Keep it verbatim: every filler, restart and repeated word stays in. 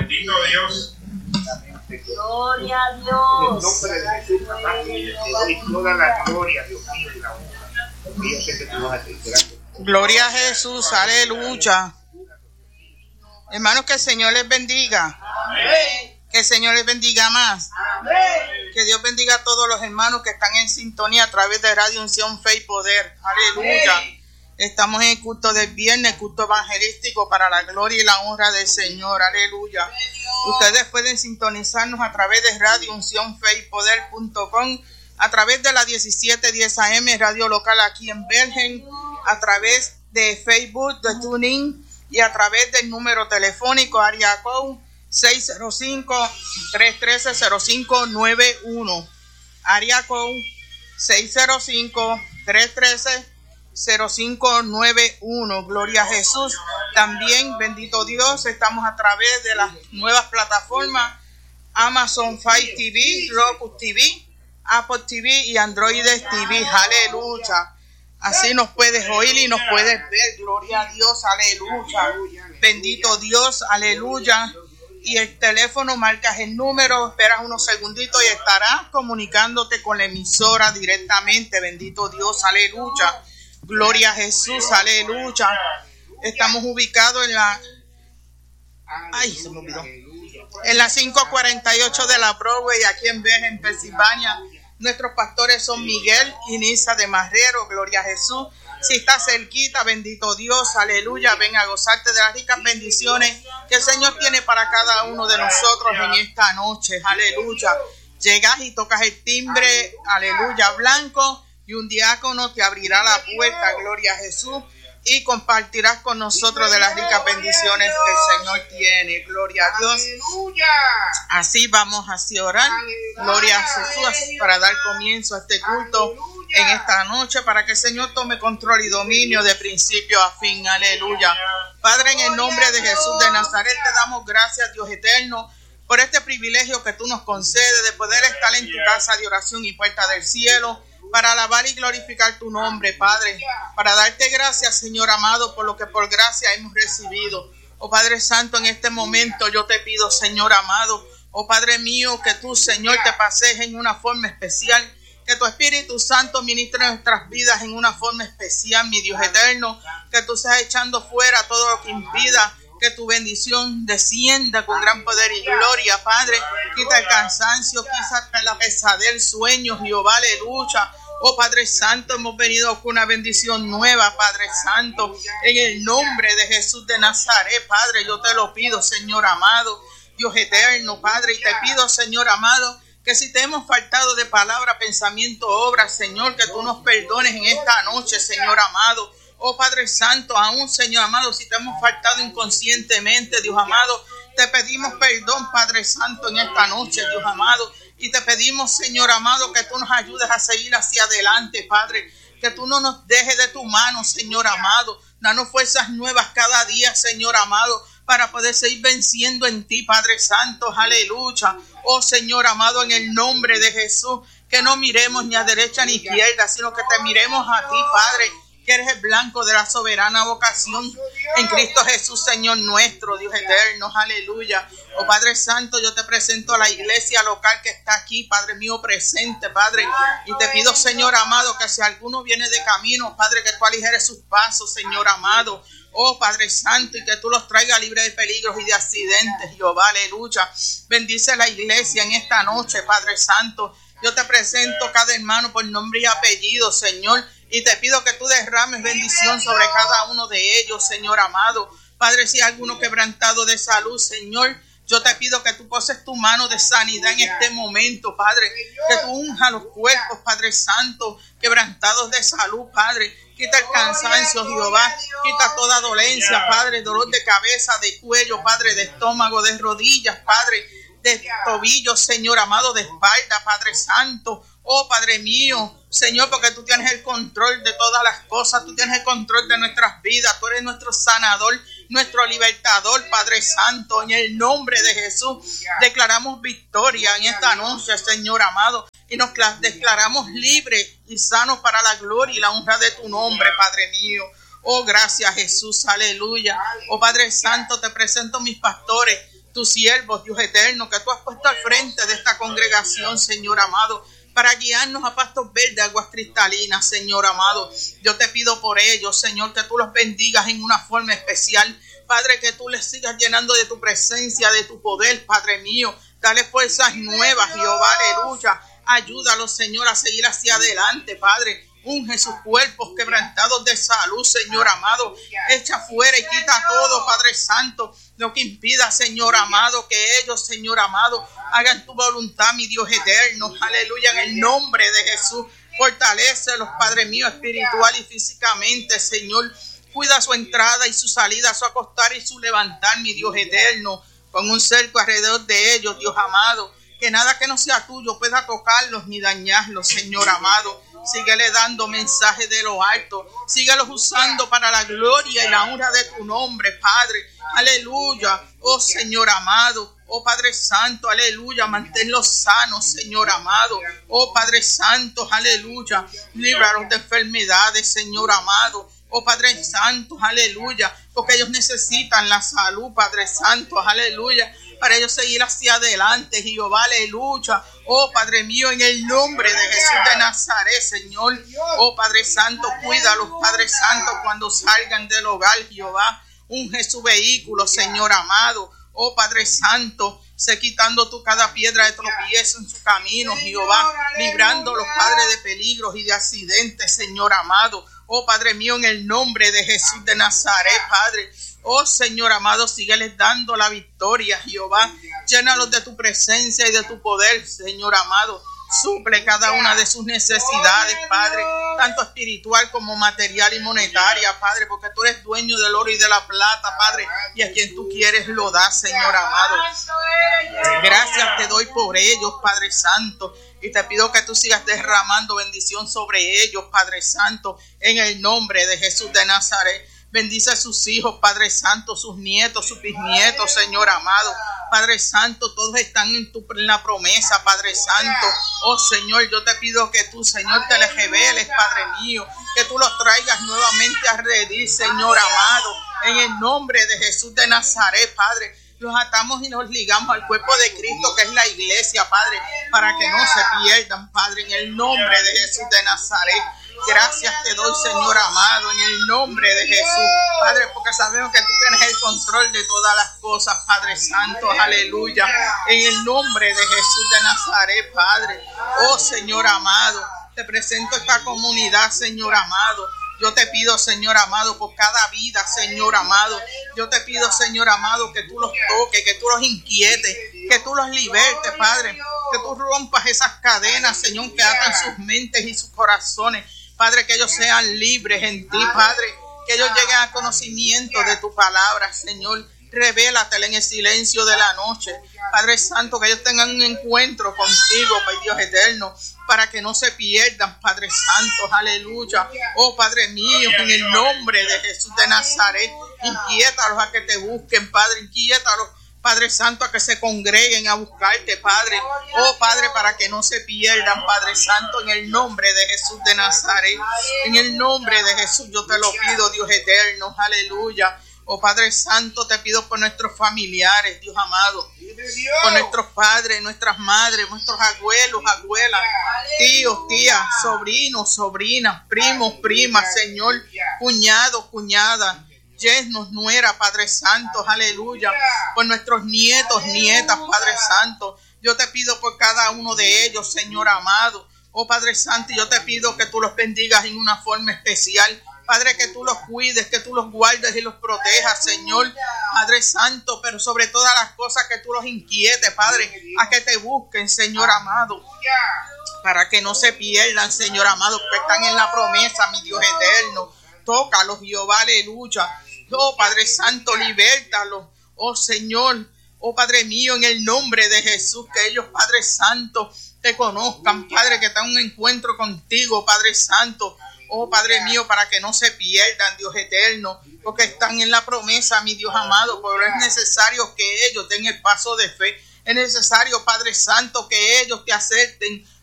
Bendito Dios. Gloria a Dios. En el nombre de Jesús, papá, te doy toda la gloria, Dios mío, y la honra. Y yo sé que tú vas a hacer grande. Gloria a Jesús, aleluya. Hermanos, que el Señor les bendiga. Amén. Que el Señor les bendiga más. Amén. Que Dios bendiga a todos los hermanos que están en sintonía a través de Radio Unción, Fe y Poder. Aleluya. Amén. Estamos en el culto del viernes, culto evangelístico para la gloria y la honra del Señor. Aleluya. Ustedes pueden sintonizarnos a través de Radio Unción, Fe y Poder punto com, a través de la diecisiete diez A M, radio local aquí en Bergen, a través de Facebook, de TuneIn y a través del número telefónico área code seis cero cinco, tres uno tres, cero cinco nueve uno. Área code seis cero cinco, tres uno tres, cero cinco nueve uno. Gloria a Jesús. También, bendito Dios, estamos a través de las nuevas plataformas Amazon Fire T V, Roku T V, Apple T V y Android T V. Aleluya. Así nos puedes oír y nos puedes ver. Gloria a Dios. Aleluya. Bendito Dios. Aleluya. Y el teléfono, marcas el número, esperas unos segunditos y estarás comunicándote con la emisora directamente. Bendito Dios. Aleluya. Gloria a Jesús. Aleluya. Estamos ubicados en la... Ay, se me olvidó. En la quinientos cuarenta y ocho de la Broadway, aquí en Bergen, en Pensilvania. Nuestros pastores son Miguel y Nisa de Marrero. Gloria a Jesús. Si estás cerquita, bendito Dios, aleluya, ven a gozarte de las ricas bendiciones que el Señor tiene para cada uno de nosotros en esta noche. Aleluya. Llegas y tocas el timbre, aleluya, blanco, y un diácono te abrirá la puerta. Gloria a Jesús. Y compartirás con nosotros de las ricas bendiciones que el Señor tiene. Gloria a Dios. Así vamos así a orar. Gloria a Jesús para dar comienzo a este culto en esta noche, para que el Señor tome control y dominio de principio a fin. Aleluya. Padre, en el nombre de Jesús de Nazaret, te damos gracias, Dios eterno, por este privilegio que tú nos concedes de poder estar en tu casa de oración y puerta del cielo, para alabar y glorificar tu nombre, Padre, para darte gracias, Señor amado, por lo que por gracia hemos recibido. Oh Padre Santo, en este momento yo te pido, Señor amado, oh Padre mío, que tú, Señor, te pases en una forma especial, que tu Espíritu Santo ministre nuestras vidas en una forma especial, mi Dios eterno, que tú seas echando fuera todo lo que impida que tu bendición descienda con gran poder y gloria, Padre. Quita el cansancio, quita la pesadez, sueños, Jehová, aleluya. Oh Padre Santo, hemos venido con una bendición nueva, Padre Santo, en el nombre de Jesús de Nazaret, Padre, yo te lo pido, Señor amado, Dios eterno, Padre, y te pido, Señor amado, que si te hemos faltado de palabra, pensamiento, obra, Señor, que tú nos perdones en esta noche, Señor amado. Oh Padre Santo, aún, Señor amado, si te hemos faltado inconscientemente, Dios amado, te pedimos perdón, Padre Santo, en esta noche, Dios amado, y te pedimos, Señor amado, que tú nos ayudes a seguir hacia adelante, Padre, que tú no nos dejes de tu mano, Señor amado, danos fuerzas nuevas cada día, Señor amado, para poder seguir venciendo en ti, Padre Santo, aleluya. Oh Señor amado, en el nombre de Jesús, que no miremos ni a derecha ni izquierda, sino que te miremos a ti, Padre, que eres el blanco de la soberana vocación en Cristo Jesús, Señor nuestro, Dios eterno, aleluya. Oh Padre Santo, yo te presento a la iglesia local que está aquí, Padre mío presente, Padre, y te pido, Señor amado, que si alguno viene de camino, Padre, que tú aligeres sus pasos, Señor amado. Oh Padre Santo, y que tú los traigas libres de peligros y de accidentes, Jehová, aleluya. Bendice la iglesia en esta noche, Padre Santo. Yo te presento cada hermano por nombre y apellido, Señor, y te pido que tú derrames bendición sobre cada uno de ellos, Señor amado. Padre, si hay alguno quebrantado de salud, Señor, yo te pido que tú poses tu mano de sanidad en este momento, Padre, que tú unjas los cuerpos, Padre Santo, quebrantados de salud, Padre. Quita el cansancio, Jehová, quita toda dolencia, Padre, dolor de cabeza, de cuello, Padre, de estómago, de rodillas, Padre, de tobillos, Señor amado, de espalda, Padre Santo. Oh Padre mío, Señor, porque tú tienes el control de todas las cosas, tú tienes el control de nuestras vidas, tú eres nuestro sanador, nuestro libertador, Padre Santo. En el nombre de Jesús declaramos victoria en esta noche, Señor amado, y nos declaramos libres y sanos para la gloria y la honra de tu nombre, Padre mío. Oh, gracias Jesús, aleluya. Oh Padre Santo, te presento mis pastores, tus siervos, Dios eterno, que tú has puesto al frente de esta congregación, Señor amado, para guiarnos a pastos verdes, aguas cristalinas, Señor amado. Yo te pido por ellos, Señor, que tú los bendigas en una forma especial. Padre, que tú les sigas llenando de tu presencia, de tu poder, Padre mío. Dale fuerzas nuevas, Jehová, aleluya. Ayúdalos, Señor, a seguir hacia adelante, Padre. Unge sus cuerpos quebrantados de salud, Señor amado. Echa fuera y quita todo, Padre Santo, lo que impida, Señor amado, que ellos, Señor amado, hagan tu voluntad, mi Dios eterno. Aleluya, en el nombre de Jesús. Fortalécelos, Padre mío, espiritual y físicamente, Señor. Cuida su entrada y su salida, su acostar y su levantar, mi Dios eterno. Pon un cerco alrededor de ellos, Dios amado. Que nada que no sea tuyo pueda tocarlos ni dañarlos, Señor amado. Síguele dando mensajes de lo alto. Síguelos usando para la gloria y la honra de tu nombre, Padre. Aleluya. Oh Señor amado. Oh Padre Santo, aleluya. Manténlos sanos, Señor amado. Oh Padre Santo, aleluya. Líbralos de enfermedades, Señor amado. Oh Padre Santo, aleluya. Porque ellos necesitan la salud, Padre Santo, aleluya. Para ellos seguir hacia adelante, Jehová, aleluya. Oh Padre mío, en el nombre de Jesús de Nazaret, Señor. Oh Padre Santo, cuídalos, Padre Santo, cuando salgan del hogar, Jehová. Unge su vehículo, Señor amado. Oh Padre Santo, sé quitando tú cada piedra de tropiezo en su camino, Jehová. Librándolos, Padre, de peligros y de accidentes, Señor amado. Oh Padre mío, en el nombre de Jesús de Nazaret, Padre. Oh Señor amado, sígueles dando la victoria, Jehová. Llénalos de tu presencia y de tu poder, Señor amado. Suple cada una de sus necesidades, Padre, tanto espiritual como material y monetaria, Padre, porque tú eres dueño del oro y de la plata, Padre, y a quien tú quieres lo das, Señor amado. Gracias te doy por ellos, Padre Santo, y te pido que tú sigas derramando bendición sobre ellos, Padre Santo, en el nombre de Jesús de Nazaret. Bendice a sus hijos, Padre Santo, sus nietos, sus bisnietos, Señor amado. Padre Santo, todos están en, tu, en la promesa, Padre Santo. Oh Señor, yo te pido que tú, Señor, te les reveles, Padre mío. Que tú los traigas nuevamente a redil, Señor amado. En el nombre de Jesús de Nazaret, Padre. Los atamos y nos ligamos al cuerpo de Cristo, que es la iglesia, Padre, para que no se pierdan, Padre, en el nombre de Jesús de Nazaret. Gracias te doy, Señor amado, en el nombre de Jesús, Padre, porque sabemos que tú tienes el control de todas las cosas, Padre Santo, aleluya, en el nombre de Jesús de Nazaret, Padre. Oh Señor amado, te presento esta comunidad, Señor amado. Yo te pido, Señor amado, por cada vida, Señor amado. Yo te pido, Señor amado, que tú los toques, que tú los inquietes, que tú los libertes, Padre. Que tú rompas esas cadenas, Señor, que atan sus mentes y sus corazones. Padre, que ellos sean libres en ti, Padre. Que ellos lleguen al conocimiento de tu palabra, Señor. Revélatela en el silencio de la noche. Padre Santo, que ellos tengan un encuentro contigo, Padre Dios eterno, para que no se pierdan, Padre Santo, aleluya. Oh Padre mío, en el nombre de Jesús de Nazaret, inquiétalos a que te busquen, Padre, inquiétalos, Padre Santo, a que se congreguen a buscarte, Padre. Oh Padre, para que no se pierdan, Padre Santo, en el nombre de Jesús de Nazaret. En el nombre de Jesús yo te lo pido, Dios eterno, aleluya. Oh Padre Santo, te pido por nuestros familiares, Dios amado, por nuestros padres, nuestras madres, nuestros abuelos, abuelas, tíos, tías, sobrinos, sobrinas, primos, primas, Señor, cuñados, cuñadas, yernos, nuera, Padre Santo, aleluya, por nuestros nietos, nietas, Padre Santo. Yo te pido por cada uno de ellos, Señor amado. Oh Padre Santo, yo te pido que tú los bendigas en una forma especial. Padre, que tú los cuides, que tú los guardes y los protejas, Señor, Padre Santo, pero sobre todas las cosas que tú los inquietes, Padre, a que te busquen, Señor amado, para que no se pierdan, Señor amado, que están en la promesa, mi Dios eterno. Tócalos, Jehová, aleluya. Oh, Padre Santo, libértalos, oh Señor, oh Padre mío, en el nombre de Jesús, que ellos, Padre Santo, te conozcan, Padre, que tengan un encuentro contigo, Padre Santo. Oh Padre mío, para que no se pierdan, Dios eterno, porque están en la promesa, mi Dios amado, pero es necesario que ellos den el paso de fe. Es necesario, Padre Santo, que ellos te acepten